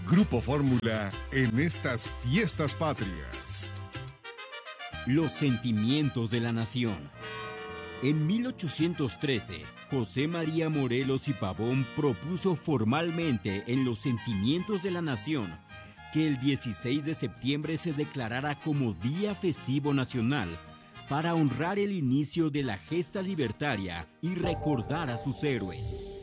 Grupo Fórmula en estas fiestas patrias. Los sentimientos de la nación. En 1813, José María Morelos y Pavón propuso formalmente en los sentimientos de la nación que el 16 de septiembre se declarara como Día Festivo Nacional para honrar el inicio de la gesta libertaria y recordar a sus héroes.